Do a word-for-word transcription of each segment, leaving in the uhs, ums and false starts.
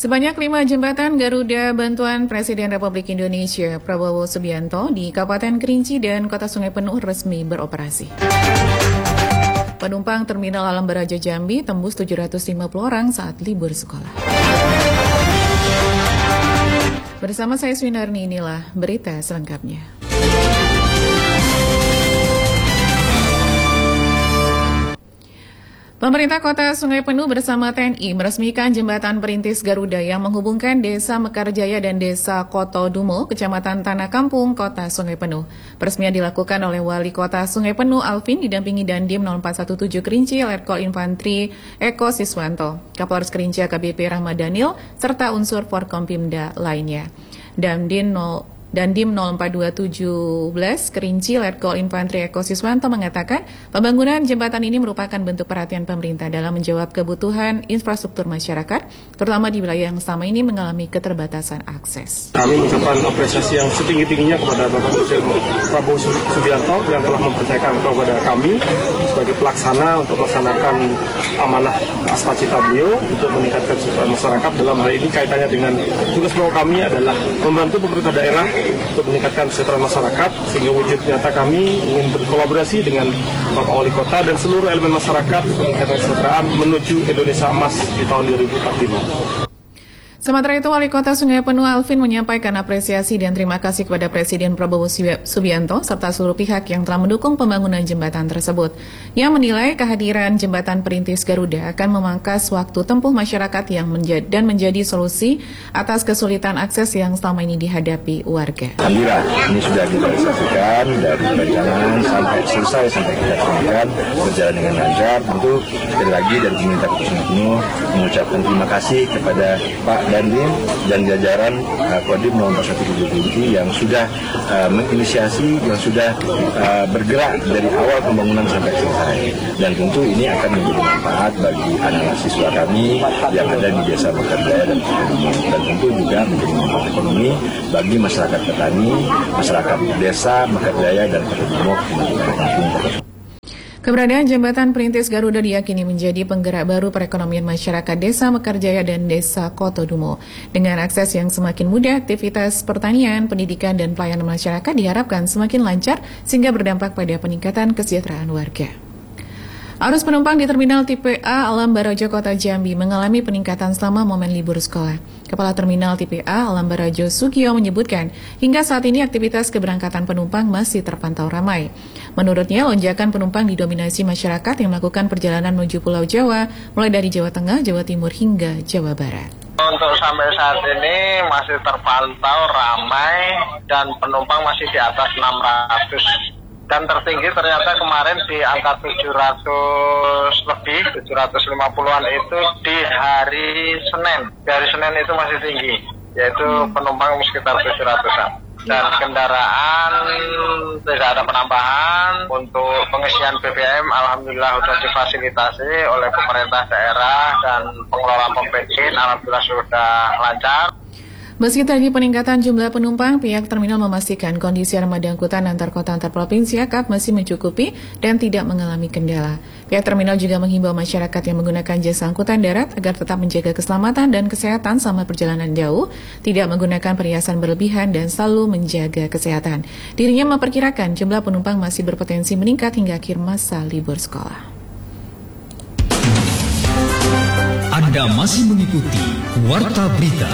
Sebanyak lima jembatan Garuda bantuan Presiden Republik Indonesia Prabowo Subianto di Kabupaten Kerinci dan Kota Sungai Penuh resmi beroperasi. Penumpang Terminal Alam Barajo Jambi tembus tujuh ratus lima puluh orang saat libur sekolah. Bersama saya Swinarni, inilah berita selengkapnya. Pemerintah Kota Sungai Penuh bersama T N I meresmikan jembatan perintis Garuda yang menghubungkan Desa Mekarjaya dan Desa Kotodumo, Kecamatan Tanah Kampung, Kota Sungai Penuh. Peresmian dilakukan oleh Wali Kota Sungai Penuh Alvin didampingi Dandim nol empat satu tujuh Kerinci, Letkol Infantri Eko Siswanto, Kapolres Kerinci A K B P Rahmat Daniel, serta unsur Forkompimda lainnya. Dandim Dandim nol empat dua tujuh Kerinci, Letkol Infantri Eko Siswanto mengatakan pembangunan jembatan ini merupakan bentuk perhatian pemerintah dalam menjawab kebutuhan infrastruktur masyarakat, terutama di wilayah yang selama ini mengalami keterbatasan akses. Kami mengucapkan apresiasi yang setinggi-tingginya kepada Bapak Presiden Prabowo Subianto yang telah mempercayakan kepada kami sebagai pelaksana untuk melaksanakan amanah cita beliau untuk meningkatkan kesejahteraan masyarakat. Dalam hal ini kaitannya dengan tugas pokok kami adalah membantu pemerintah daerah untuk meningkatkan kesejahteraan masyarakat, sehingga wujud nyata kami ingin berkolaborasi dengan Bapak Wali Kota dan seluruh elemen masyarakat untuk meningkatkan kesejahteraan menuju Indonesia Emas di tahun dua ribu empat puluh lima. Sementara itu, Wali Kota Sungai Penuh Alvin menyampaikan apresiasi dan terima kasih kepada Presiden Prabowo Subianto serta seluruh pihak yang telah mendukung pembangunan jembatan tersebut. Yang menilai kehadiran jembatan perintis Garuda akan memangkas waktu tempuh masyarakat yang menjadi, dan menjadi solusi atas kesulitan akses yang selama ini dihadapi warga. Alhamdulillah, ini sudah kita saksikan dari perencanaan sampai selesai sampai kita selesaikan berjalan dengan lancar. Tentu sekali lagi dari pemerintah Kota Sungai Penuh mengucapkan terima kasih kepada Pak Dandim dan jajaran uh, Kodim nol empat satu tujuh yang sudah uh, menginisiasi, yang sudah uh, bergerak dari awal pembangunan sampai selesai. Dan tentu ini akan menjadi manfaat bagi anak-anak siswa kami yang ada di Desa Mekarjaya dan Kotodumo. Dan tentu juga menjadi manfaat ekonomi bagi masyarakat petani, masyarakat Desa Mekarjaya dan Kotodumo. Keberadaan jembatan perintis Garuda diyakini menjadi penggerak baru perekonomian masyarakat Desa Mekarjaya dan Desa Kotodumo. Dengan akses yang semakin mudah, aktivitas pertanian, pendidikan, dan pelayanan masyarakat diharapkan semakin lancar sehingga berdampak pada peningkatan kesejahteraan warga. Arus penumpang di Terminal Tipe A Alam Barajo Kota Jambi mengalami peningkatan selama momen libur sekolah. Kepala Terminal Tipe A Alam Barajo Sugio menyebutkan, hingga saat ini aktivitas keberangkatan penumpang masih terpantau ramai. Menurutnya, lonjakan penumpang didominasi masyarakat yang melakukan perjalanan menuju Pulau Jawa, mulai dari Jawa Tengah, Jawa Timur, hingga Jawa Barat. Untuk sampai saat ini masih terpantau ramai dan penumpang masih di atas enam ratus. Dan tertinggi ternyata kemarin di angka tujuh ratus lebih, tujuh ratus lima puluhan itu di hari Senin. Di hari Senin itu masih tinggi, yaitu penumpang sekitar tujuh ratusan. Dan kendaraan tidak ada penambahan. Untuk pengisian B B M alhamdulillah sudah difasilitasi oleh pemerintah daerah dan pengelola pom bensin, alhamdulillah sudah lancar. Meski terjadi peningkatan jumlah penumpang, pihak terminal memastikan kondisi armada angkutan antar kota antar provinsi A K A P masih mencukupi dan tidak mengalami kendala. Pihak terminal juga menghimbau masyarakat yang menggunakan jasa angkutan darat agar tetap menjaga keselamatan dan kesehatan selama perjalanan jauh, tidak menggunakan perhiasan berlebihan dan selalu menjaga kesehatan. Dirinya memperkirakan jumlah penumpang masih berpotensi meningkat hingga akhir masa libur sekolah. Anda masih mengikuti Warta Berita.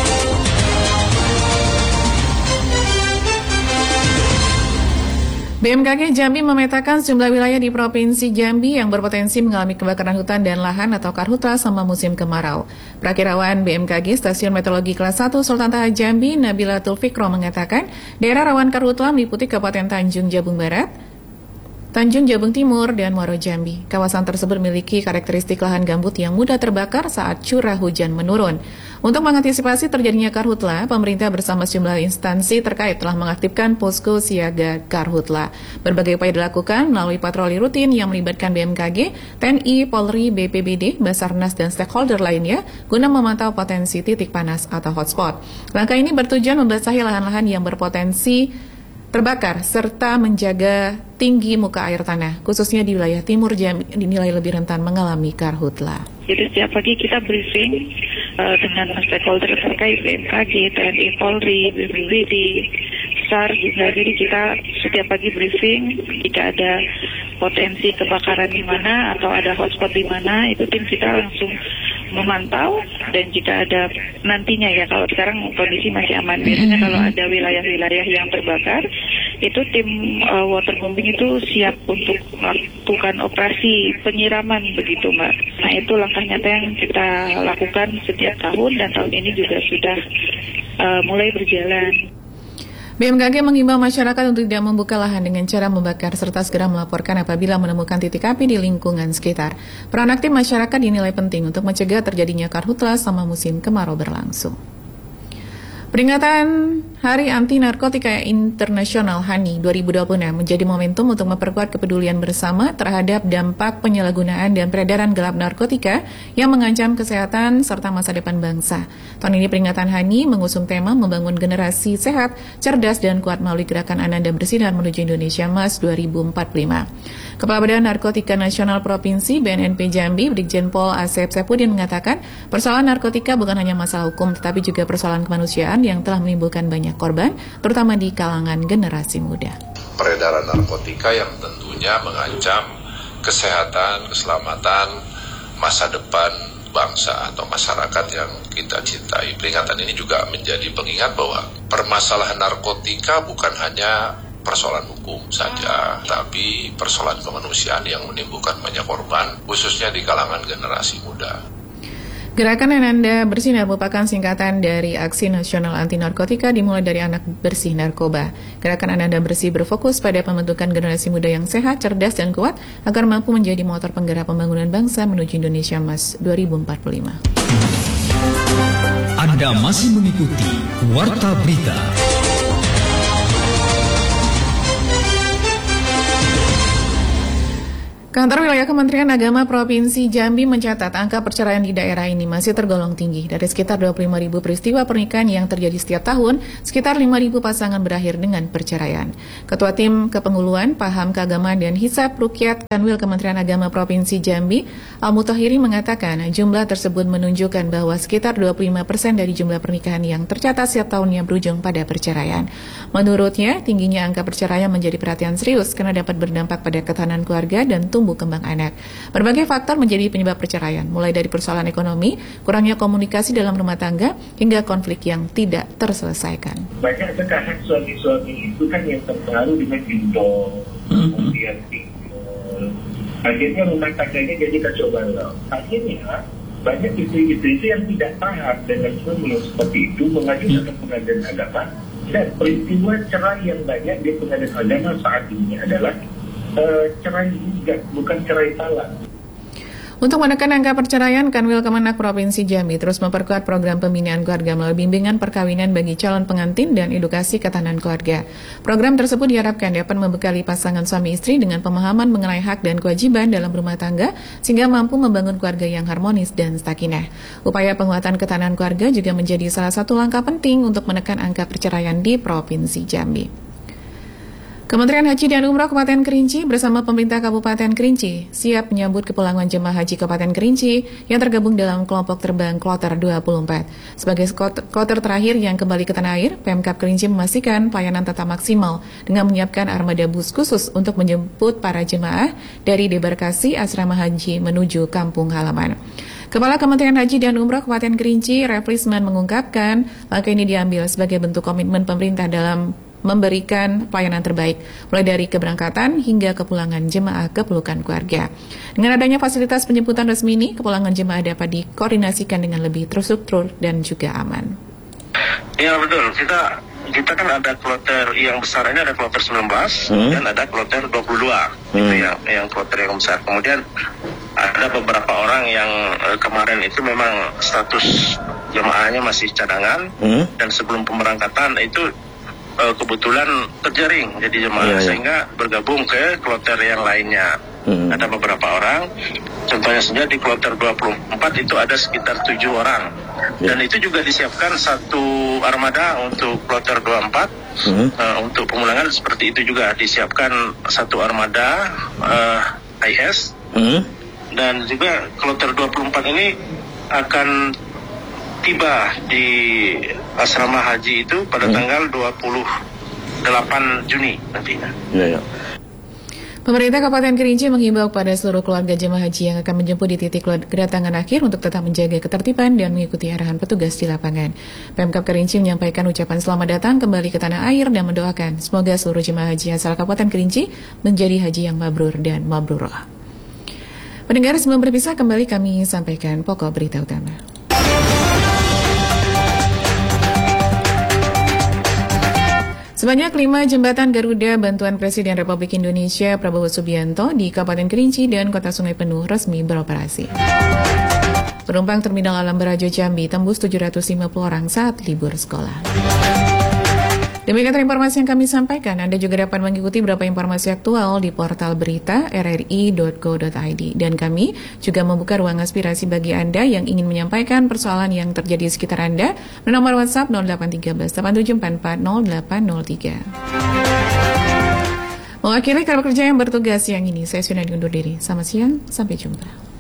B M K G Jambi memetakan sejumlah wilayah di Provinsi Jambi yang berpotensi mengalami kebakaran hutan dan lahan atau karhutla selama musim kemarau. Prakirawan B M K G Stasiun Meteorologi Kelas satu Sultan Taha Jambi, Nabila Tulfikro mengatakan, daerah rawan karhutla meliputi Kabupaten Tanjung Jabung Barat, Tanjung Jabung Timur, dan Muaro Jambi. Kawasan tersebut memiliki karakteristik lahan gambut yang mudah terbakar saat curah hujan menurun. Untuk mengantisipasi terjadinya karhutla, pemerintah bersama sejumlah instansi terkait telah mengaktifkan posko siaga karhutla. Berbagai upaya dilakukan melalui patroli rutin yang melibatkan B M K G, T N I, Polri, B P B D, Basarnas, dan stakeholder lainnya guna memantau potensi titik panas atau hotspot. Langkah ini bertujuan membasahi lahan-lahan yang berpotensi terbakar, serta menjaga tinggi muka air tanah, khususnya di wilayah timur Jambi dinilai lebih rentan mengalami karhutla. Jadi setiap pagi kita briefing uh, dengan stakeholder terkait B M K G, T N I, Polri, B P B D, S A R juga. Jadi kita setiap pagi briefing jika ada potensi kebakaran di mana atau ada hotspot di mana, itu tim kita langsung memantau. Dan jika ada nantinya ya, kalau sekarang kondisi masih aman, biasanya kalau ada wilayah-wilayah yang terbakar, itu tim uh, waterbombing itu siap untuk melakukan operasi penyiraman begitu Mbak. Nah itu langkah nyata yang kita lakukan setiap tahun dan tahun ini juga sudah uh, mulai berjalan. B M K G mengimbau masyarakat untuk tidak membuka lahan dengan cara membakar serta segera melaporkan apabila menemukan titik api di lingkungan sekitar. Peran aktif masyarakat dinilai penting untuk mencegah terjadinya karhutla selama musim kemarau berlangsung. Peringatan Hari Anti Narkotika Internasional H A N I dua ribu dua puluh enam menjadi momentum untuk memperkuat kepedulian bersama terhadap dampak penyalahgunaan dan peredaran gelap narkotika yang mengancam kesehatan serta masa depan bangsa. Tahun ini peringatan H A N I mengusung tema membangun generasi sehat, cerdas dan kuat melalui gerakan Ananda Bersinar menuju Indonesia Emas dua ribu empat puluh lima. Kepala Badan Narkotika Nasional Provinsi B N N P Jambi, Brigjen Pol Asep Sepudin mengatakan, persoalan narkotika bukan hanya masalah hukum tetapi juga persoalan kemanusiaan yang telah menimbulkan banyak korban, terutama di kalangan generasi muda. Peredaran narkotika yang tentunya mengancam kesehatan, keselamatan, masa depan bangsa atau masyarakat yang kita cintai. Peringatan ini juga menjadi pengingat bahwa permasalahan narkotika bukan hanya persoalan hukum saja, tapi persoalan kemanusiaan yang menimbulkan banyak korban, khususnya di kalangan generasi muda. Gerakan Ananda Bersinar merupakan singkatan dari Aksi Nasional Anti Narkotika dimulai dari Anak Bersih Narkoba. Gerakan Ananda Bersih berfokus pada pembentukan generasi muda yang sehat, cerdas, dan kuat agar mampu menjadi motor penggerak pembangunan bangsa menuju Indonesia Emas dua ribu empat puluh lima. Anda masih mengikuti Warta Berita. Kantor Wilayah Kementerian Agama Provinsi Jambi mencatat angka perceraian di daerah ini masih tergolong tinggi. Dari sekitar dua puluh lima ribu peristiwa pernikahan yang terjadi setiap tahun, sekitar lima ribu pasangan berakhir dengan perceraian. Ketua Tim Kepenguluan, Paham Keagamaan dan Hisab Rukyat Kanwil Kementerian Agama Provinsi Jambi, Al-Mutahiri mengatakan jumlah tersebut menunjukkan bahwa sekitar dua puluh lima persen dari jumlah pernikahan yang tercatat setiap tahunnya berujung pada perceraian. Menurutnya, tingginya angka perceraian menjadi perhatian serius karena dapat berdampak pada ketahanan keluarga dan tumbuh kembang anak. Berbagai faktor menjadi penyebab perceraian, mulai dari persoalan ekonomi, kurangnya komunikasi dalam rumah tangga, hingga konflik yang tidak terselesaikan. Banyak sekarang suami-suami itu kan yang terpengaruh dengan indol, kemudian pinjol. Akhirnya rumah tangganya jadi kacau balau. Akhirnya banyak istri-istri itu yang tidak paham dengan suami seperti itu mengajukan ke pengadilan agama, dan peristiwa cerai yang banyak di pengadilan agama saat ini adalah Uh, cerai juga, bukan cerai talak. Untuk menekan angka perceraian, Kanwil Kemenak Provinsi Jambi terus memperkuat program pembinaan keluarga melalui bimbingan perkawinan bagi calon pengantin dan edukasi ketahanan keluarga. Program tersebut diharapkan dapat membekali pasangan suami istri dengan pemahaman mengenai hak dan kewajiban dalam rumah tangga sehingga mampu membangun keluarga yang harmonis dan sakinah. Upaya penguatan ketahanan keluarga juga menjadi salah satu langkah penting untuk menekan angka perceraian di Provinsi Jambi. Kementerian Haji dan Umroh Kabupaten Kerinci bersama pemerintah Kabupaten Kerinci siap menyambut kepulangan jemaah haji Kabupaten Kerinci yang tergabung dalam kelompok terbang Kloter dua puluh empat. Sebagai kloter terakhir yang kembali ke tanah air, Pemkab Kerinci memastikan pelayanan tetap maksimal dengan menyiapkan armada bus khusus untuk menjemput para jemaah dari debarkasi asrama haji menuju kampung halaman. Kepala Kementerian Haji dan Umroh Kabupaten Kerinci, Reflisman, mengungkapkan langkah ini diambil sebagai bentuk komitmen pemerintah dalam memberikan pelayanan terbaik, mulai dari keberangkatan hingga kepulangan jemaah ke pelukan keluarga. Dengan adanya fasilitas penjemputan resmi ini, kepulangan jemaah dapat dikoordinasikan dengan lebih terstruktur dan juga aman. Ya betul, kita kita kan ada kloter yang besar ini, ada kloter sembilan belas hmm. dan ada kloter dua puluh dua, hmm. itu yang yang kloter yang besar. Kemudian ada beberapa orang yang eh, kemarin itu memang status jemaahnya masih cadangan, hmm. dan sebelum pemberangkatan itu Uh, kebetulan terjaring jadi jemaah, yeah, yeah. sehingga bergabung ke kloter yang lainnya. Hmm. Ada beberapa orang, contohnya saja di kloter dua puluh empat itu ada sekitar tujuh orang, yeah. dan itu juga disiapkan satu armada untuk kloter dua puluh empat. Hmm. Uh, untuk pemulangan seperti itu juga disiapkan satu armada uh, I S. Hmm. dan juga kloter dua puluh empat ini akan tiba di asrama haji itu pada hmm. tanggal dua puluh delapan Juni nantinya. Ya, ya. Pemerintah Kabupaten Kerinci menghimbau kepada seluruh keluarga jemaah haji yang akan menjemput di titik kedatangan akhir untuk tetap menjaga ketertiban dan mengikuti arahan petugas di lapangan. Pemkab Kerinci menyampaikan ucapan selamat datang kembali ke tanah air dan mendoakan semoga seluruh jemaah haji asal Kabupaten Kerinci menjadi haji yang mabrur dan mabrurah. Pendengar, sebelum berpisah kembali kami sampaikan pokok berita utama. Sebanyak lima jembatan Garuda bantuan Presiden Republik Indonesia Prabowo Subianto di Kabupaten Kerinci dan Kota Sungai Penuh resmi beroperasi. Penumpang Terminal Alam Barajo Jambi tembus tujuh ratus lima puluh orang saat libur sekolah. Demikian informasi yang kami sampaikan. Anda juga dapat mengikuti beberapa informasi aktual di portal berita r r i dot go dot i d. Dan kami juga membuka ruang aspirasi bagi Anda yang ingin menyampaikan persoalan yang terjadi di sekitar Anda. Nomor WhatsApp nol delapan tiga belas delapan tujuh empat empat nol delapan nol tiga. Mewakili kerja yang bertugas siang ini, saya sudah diundur diri. Selamat siang, sampai jumpa.